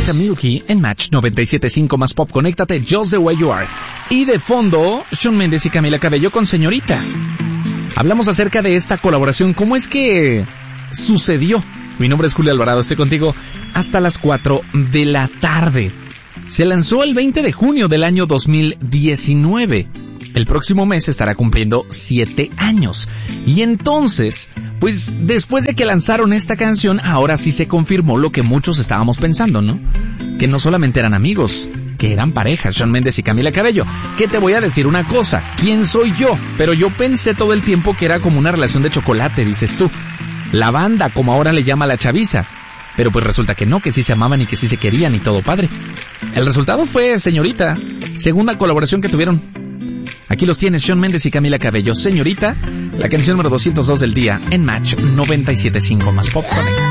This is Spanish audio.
Camilky en Match 97.5 más pop. Conéctate, Just the Way You Are. Y de fondo, Shawn Mendes y Camila Cabello con Señorita. Hablamos acerca de esta colaboración, cómo es que sucedió. Mi nombre es Julio Alvarado, estoy contigo hasta las 4 de la tarde. Se lanzó el 20 de junio del año 2019. El próximo mes estará cumpliendo 7 años. Y entonces, pues después de que lanzaron esta canción, ahora sí se confirmó lo que muchos estábamos pensando, ¿no? Que no solamente eran amigos, que eran parejas, Shawn Mendes y Camila Cabello. Que te voy a decir una cosa, ¿quién soy yo? Pero yo pensé todo el tiempo que era como una relación de chocolate, dices tú. La banda, como ahora le llama la chaviza. Pero pues resulta que no, que sí se amaban y que sí se querían y todo padre. El resultado fue Señorita, segunda colaboración que tuvieron. Aquí los tienes, Shawn Mendes y Camila Cabello. Señorita, la canción número 202 del día en Match 97.5 más pop.